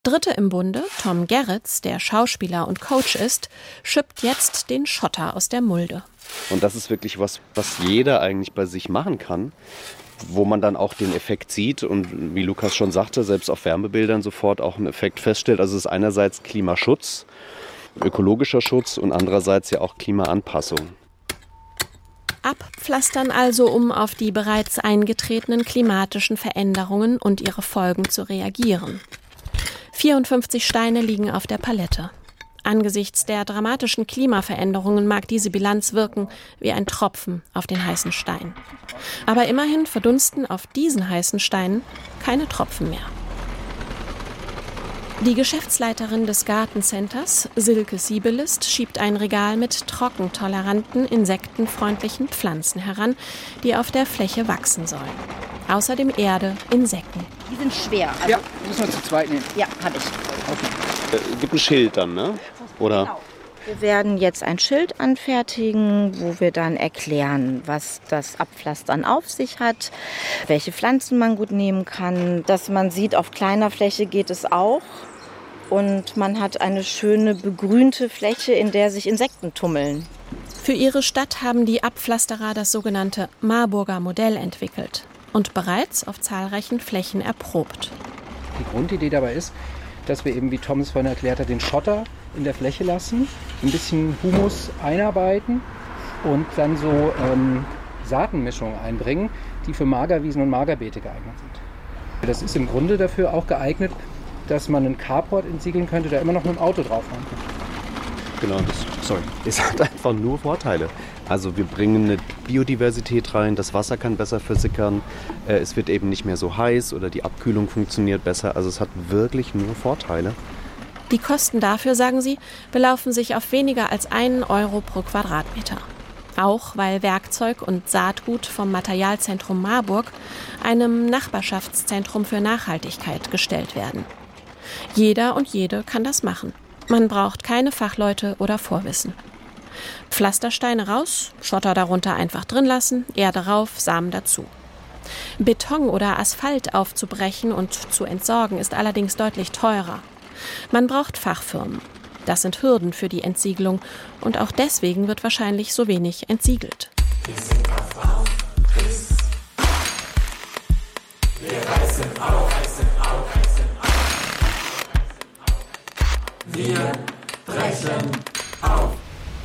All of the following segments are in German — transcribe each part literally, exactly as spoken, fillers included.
Dritte im Bunde, Tom Gerritz, der Schauspieler und Coach ist, schippt jetzt den Schotter aus der Mulde. Und das ist wirklich was, was jeder eigentlich bei sich machen kann, wo man dann auch den Effekt sieht und wie Lukas schon sagte, selbst auf Wärmebildern sofort auch einen Effekt feststellt. Also es ist einerseits Klimaschutz, ökologischer Schutz und andererseits ja auch Klimaanpassung. Abpflastern also, um auf die bereits eingetretenen klimatischen Veränderungen und ihre Folgen zu reagieren. vierundfünfzig Steine liegen auf der Palette. Angesichts der dramatischen Klimaveränderungen mag diese Bilanz wirken wie ein Tropfen auf den heißen Stein. Aber immerhin verdunsten auf diesen heißen Steinen keine Tropfen mehr. Die Geschäftsleiterin des Gartencenters, Silke Siebelist, schiebt ein Regal mit trockentoleranten, insektenfreundlichen Pflanzen heran, die auf der Fläche wachsen sollen. Außerdem Erde in Säcken. Die sind schwer. Also ja, müssen wir zu zweit nehmen. Ja, habe ich. Okay. Äh, gibt ein Schild dann, ne? Oder? Genau. Wir werden jetzt ein Schild anfertigen, wo wir dann erklären, was das Abpflastern auf sich hat, welche Pflanzen man gut nehmen kann, dass man sieht, auf kleiner Fläche geht es auch. Und man hat eine schöne begrünte Fläche, in der sich Insekten tummeln. Für ihre Stadt haben die Abpflasterer das sogenannte Marburger Modell entwickelt und bereits auf zahlreichen Flächen erprobt. Die Grundidee dabei ist, dass wir eben, wie Tom es vorhin erklärt hat, den Schotter in der Fläche lassen, ein bisschen Humus einarbeiten und dann so ähm, Saatenmischungen einbringen, die für Magerwiesen und Magerbeete geeignet sind. Das ist im Grunde dafür auch geeignet, dass man einen Carport entsiegeln könnte, da immer noch mit dem Auto drauf fahren kann. Genau, das, sorry. Es hat einfach nur Vorteile. Also wir bringen eine Biodiversität rein, das Wasser kann besser versickern, äh, es wird eben nicht mehr so heiß oder die Abkühlung funktioniert besser. Also es hat wirklich nur Vorteile. Die Kosten dafür, sagen sie, belaufen sich auf weniger als einen Euro pro Quadratmeter. Auch weil Werkzeug und Saatgut vom Materialzentrum Marburg, einem Nachbarschaftszentrum für Nachhaltigkeit, gestellt werden. Jeder und jede kann das machen. Man braucht keine Fachleute oder Vorwissen. Pflastersteine raus, Schotter darunter einfach drin lassen, Erde rauf, Samen dazu. Beton oder Asphalt aufzubrechen und zu entsorgen ist allerdings deutlich teurer. Man braucht Fachfirmen. Das sind Hürden für die Entsiegelung und auch deswegen wird wahrscheinlich so wenig entsiegelt. Wir sind auf Bauchriss. Wir reißen auf, reißen auf, reißen auf. Wir brechen auf.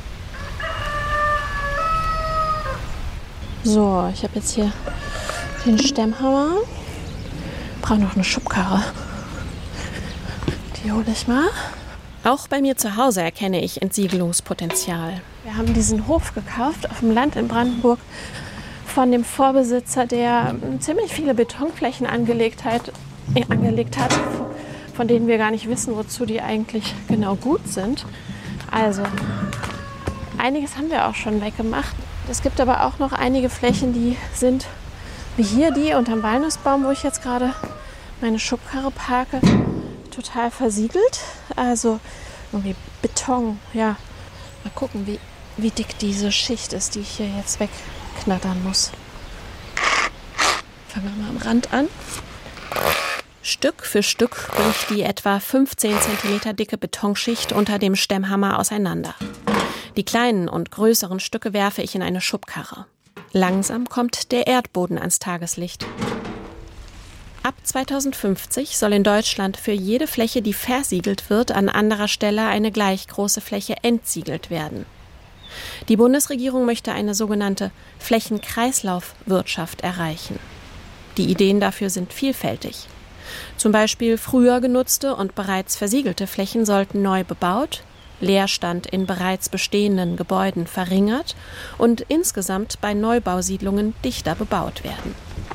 So, ich habe jetzt hier den Stemmhammer. Brauche noch eine Schubkarre. Die hole ich mal. Auch bei mir zu Hause erkenne ich Entsiegelungspotenzial. Wir haben diesen Hof gekauft auf dem Land in Brandenburg von dem Vorbesitzer, der ziemlich viele Betonflächen angelegt hat, äh, angelegt hat, von denen wir gar nicht wissen, wozu die eigentlich genau gut sind. Also, einiges haben wir auch schon weggemacht. Es gibt aber auch noch einige Flächen, die sind, wie hier die unterm Walnussbaum, wo ich jetzt gerade meine Schubkarre parke, total versiegelt. Also irgendwie Beton, ja. Mal gucken, wie, wie dick diese Schicht ist, die ich hier jetzt wegknattern muss. Fangen wir mal am Rand an. Stück für Stück bricht die etwa fünfzehn Zentimeter dicke Betonschicht unter dem Stemmhammer auseinander. Die kleinen und größeren Stücke werfe ich in eine Schubkarre. Langsam kommt der Erdboden ans Tageslicht. Ab zweitausendfünfzig soll in Deutschland für jede Fläche, die versiegelt wird, an anderer Stelle eine gleich große Fläche entsiegelt werden. Die Bundesregierung möchte eine sogenannte Flächenkreislaufwirtschaft erreichen. Die Ideen dafür sind vielfältig. Zum Beispiel früher genutzte und bereits versiegelte Flächen sollten neu bebaut, Leerstand in bereits bestehenden Gebäuden verringert und insgesamt bei Neubausiedlungen dichter bebaut werden.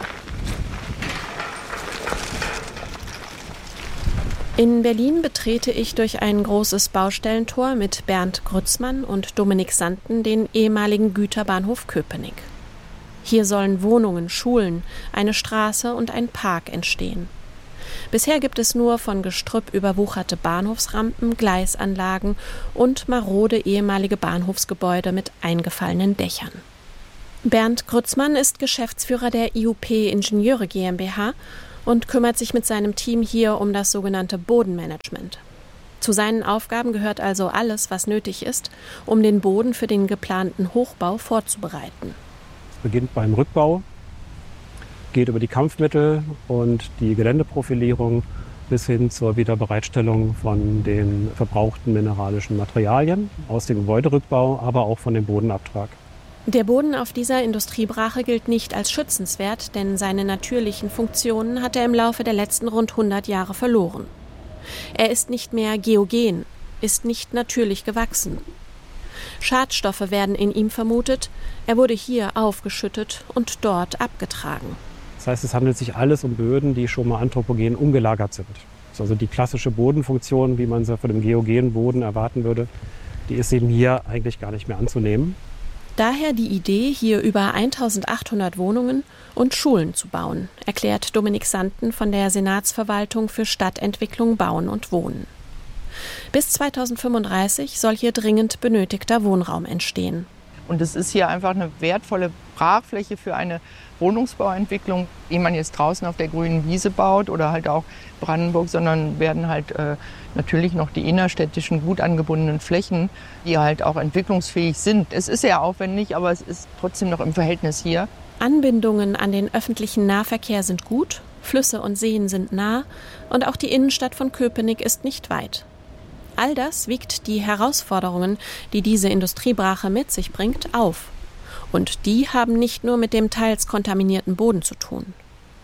In Berlin betrete ich durch ein großes Baustellentor mit Bernd Grützmann und Dominik Santen den ehemaligen Güterbahnhof Köpenick. Hier sollen Wohnungen, Schulen, eine Straße und ein Park entstehen. Bisher gibt es nur von Gestrüpp überwucherte Bahnhofsrampen, Gleisanlagen und marode ehemalige Bahnhofsgebäude mit eingefallenen Dächern. Bernd Grützmann ist Geschäftsführer der I U P Ingenieure GmbH und kümmert sich mit seinem Team hier um das sogenannte Bodenmanagement. Zu seinen Aufgaben gehört also alles, was nötig ist, um den Boden für den geplanten Hochbau vorzubereiten. Es beginnt beim Rückbau, geht über die Kampfmittel und die Geländeprofilierung bis hin zur Wiederbereitstellung von den verbrauchten mineralischen Materialien aus dem Gebäuderückbau, aber auch von dem Bodenabtrag. Der Boden auf dieser Industriebrache gilt nicht als schützenswert, denn seine natürlichen Funktionen hat er im Laufe der letzten rund hundert Jahre verloren. Er ist nicht mehr geogen, ist nicht natürlich gewachsen. Schadstoffe werden in ihm vermutet, er wurde hier aufgeschüttet und dort abgetragen. Das heißt, es handelt sich alles um Böden, die schon mal anthropogen umgelagert sind. Das ist also die klassische Bodenfunktion, wie man sie von dem geogenen Boden erwarten würde, die ist eben hier eigentlich gar nicht mehr anzunehmen. Daher die Idee, hier über eintausendachthundert Wohnungen und Schulen zu bauen, erklärt Dominik Santen von der Senatsverwaltung für Stadtentwicklung, Bauen und Wohnen. Bis zweitausendfünfunddreißig soll hier dringend benötigter Wohnraum entstehen. Und es ist hier einfach eine wertvolle Brachfläche für eine Wohnungsbauentwicklung, die man jetzt draußen auf der grünen Wiese baut oder halt auch Brandenburg, sondern werden halt äh, natürlich noch die innerstädtischen, gut angebundenen Flächen, die halt auch entwicklungsfähig sind. Es ist sehr aufwendig, aber es ist trotzdem noch im Verhältnis hier. Anbindungen an den öffentlichen Nahverkehr sind gut, Flüsse und Seen sind nah und auch die Innenstadt von Köpenick ist nicht weit. All das wiegt die Herausforderungen, die diese Industriebrache mit sich bringt, auf. Und die haben nicht nur mit dem teils kontaminierten Boden zu tun.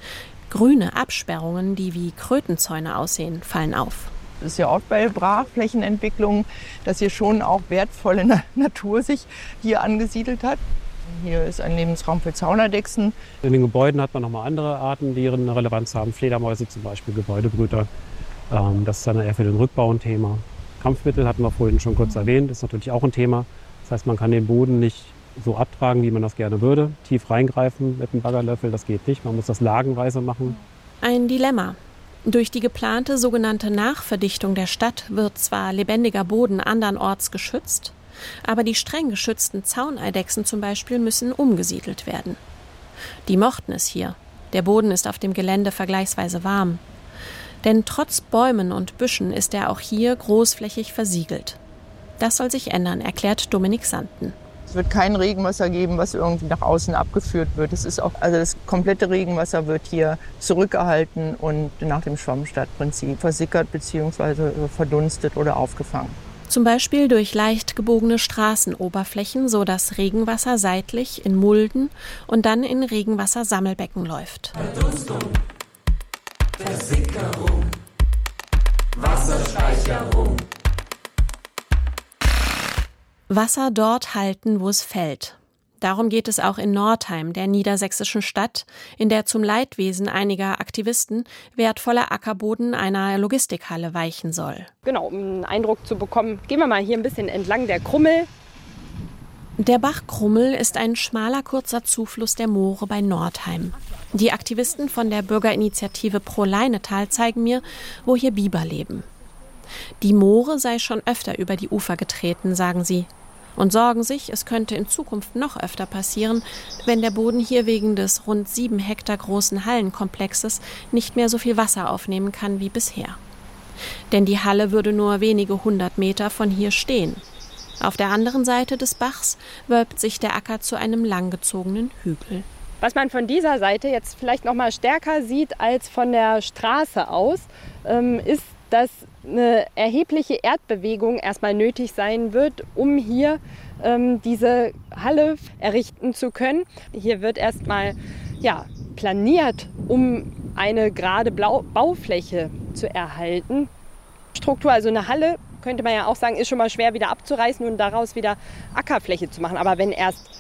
Grüne Absperrungen, die wie Krötenzäune aussehen, fallen auf. Es ist ja oft bei Brachflächenentwicklungen, dass hier schon auch wertvolle Na- Natur sich hier angesiedelt hat. Hier ist ein Lebensraum für Zaunerdechsen. In den Gebäuden hat man nochmal andere Arten, die eine Relevanz haben. Fledermäuse zum Beispiel, Gebäudebrüter. Das ist dann eher für den Rückbau ein Thema. Kampfmittel hatten wir vorhin schon kurz erwähnt, ist natürlich auch ein Thema. Das heißt, man kann den Boden nicht so abtragen, wie man das gerne würde. Tief reingreifen mit einem Baggerlöffel, das geht nicht. Man muss das lagenweise machen. Ein Dilemma. Durch die geplante sogenannte Nachverdichtung der Stadt wird zwar lebendiger Boden andernorts geschützt, aber die streng geschützten Zauneidechsen zum Beispiel müssen umgesiedelt werden. Die mochten es hier. Der Boden ist auf dem Gelände vergleichsweise warm. Denn trotz Bäumen und Büschen ist er auch hier großflächig versiegelt. Das soll sich ändern, erklärt Dominik Santen. Es wird kein Regenwasser geben, was irgendwie nach außen abgeführt wird. Es ist auch, also das komplette Regenwasser wird hier zurückgehalten und nach dem Schwammstadtprinzip versickert bzw. verdunstet oder aufgefangen. Zum Beispiel durch leicht gebogene Straßenoberflächen, so dass Regenwasser seitlich in Mulden und dann in Regenwassersammelbecken läuft. Verdunstung, Versickerung, Wasserspeicherung. Wasser dort halten, wo es fällt. Darum geht es auch in Nordheim, der niedersächsischen Stadt, in der zum Leidwesen einiger Aktivisten wertvoller Ackerboden einer Logistikhalle weichen soll. Genau, um einen Eindruck zu bekommen, gehen wir mal hier ein bisschen entlang der Krummel. Der Bach Krummel ist ein schmaler, kurzer Zufluss der Moore bei Nordheim. Die Aktivisten von der Bürgerinitiative Pro Leinetal zeigen mir, wo hier Biber leben. Die Moore sei schon öfter über die Ufer getreten, sagen sie. Und sorgen sich, es könnte in Zukunft noch öfter passieren, wenn der Boden hier wegen des rund sieben Hektar großen Hallenkomplexes nicht mehr so viel Wasser aufnehmen kann wie bisher. Denn die Halle würde nur wenige hundert Meter von hier stehen. Auf der anderen Seite des Bachs wölbt sich der Acker zu einem langgezogenen Hügel. Was man von dieser Seite jetzt vielleicht noch mal stärker sieht als von der Straße aus, ähm, ist, dass eine erhebliche Erdbewegung erstmal nötig sein wird, um hier ähm, diese Halle errichten zu können. Hier wird erstmal ja, planiert, um eine gerade Blau- Baufläche zu erhalten. Struktur, also eine Halle, könnte man ja auch sagen, ist schon mal schwer wieder abzureißen und daraus wieder Ackerfläche zu machen. Aber wenn erst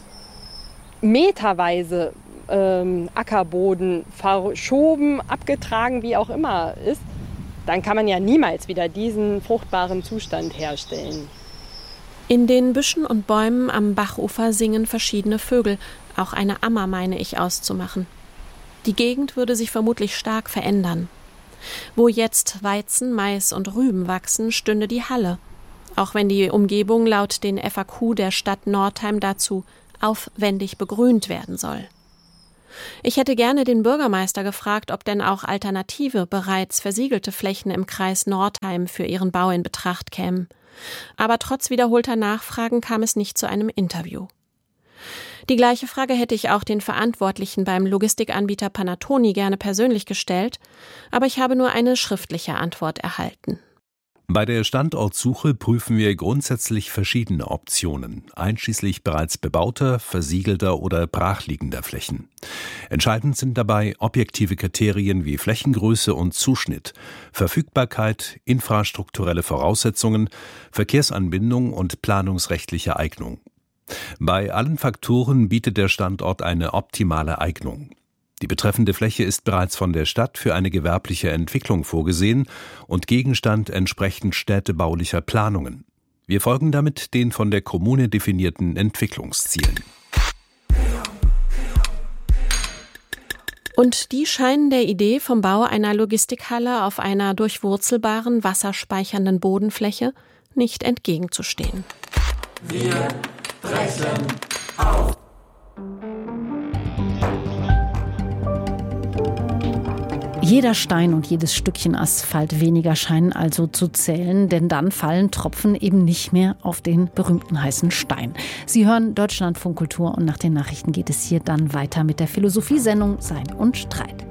meterweise ähm, Ackerboden verschoben, abgetragen, wie auch immer ist, dann kann man ja niemals wieder diesen fruchtbaren Zustand herstellen. In den Büschen und Bäumen am Bachufer singen verschiedene Vögel, auch eine Ammer meine ich auszumachen. Die Gegend würde sich vermutlich stark verändern. Wo jetzt Weizen, Mais und Rüben wachsen, stünde die Halle, auch wenn die Umgebung laut den F A Q der Stadt Nordheim dazu aufwendig begrünt werden soll. Ich hätte gerne den Bürgermeister gefragt, ob denn auch alternative, bereits versiegelte Flächen im Kreis Nordheim für ihren Bau in Betracht kämen. Aber trotz wiederholter Nachfragen kam es nicht zu einem Interview. Die gleiche Frage hätte ich auch den Verantwortlichen beim Logistikanbieter Panattoni gerne persönlich gestellt, aber ich habe nur eine schriftliche Antwort erhalten. Bei der Standortsuche prüfen wir grundsätzlich verschiedene Optionen, einschließlich bereits bebauter, versiegelter oder brachliegender Flächen. Entscheidend sind dabei objektive Kriterien wie Flächengröße und Zuschnitt, Verfügbarkeit, infrastrukturelle Voraussetzungen, Verkehrsanbindung und planungsrechtliche Eignung. Bei allen Faktoren bietet der Standort eine optimale Eignung. Die betreffende Fläche ist bereits von der Stadt für eine gewerbliche Entwicklung vorgesehen und Gegenstand entsprechend städtebaulicher Planungen. Wir folgen damit den von der Kommune definierten Entwicklungszielen. Und die scheinen der Idee vom Bau einer Logistikhalle auf einer durchwurzelbaren, wasserspeichernden Bodenfläche nicht entgegenzustehen. Wir brechen auf. Jeder Stein und jedes Stückchen Asphalt weniger scheinen also zu zählen, denn dann fallen Tropfen eben nicht mehr auf den berühmten heißen Stein. Sie hören Deutschlandfunk Kultur und nach den Nachrichten geht es hier dann weiter mit der Philosophiesendung Sein und Streit.